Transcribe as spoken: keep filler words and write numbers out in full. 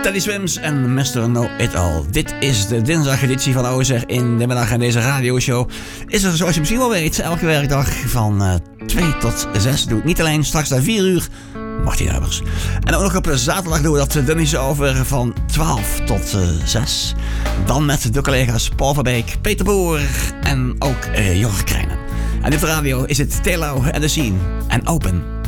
Teddy Swims en mister Know It All. Dit is de dinsdageditie van O Z in de middag en deze radioshow is er, zoals je misschien wel weet, elke werkdag van uh, twee tot zes. Doe ik niet alleen, straks naar vier uur Martin Huibers. En ook nog op de zaterdag doen we dat dan niet over van twaalf tot zes. Dan met de collega's Paul van Beek, Peter Boer en ook uh, Jorg Krijnen. En dit radio is het Telo en de Scene en Open.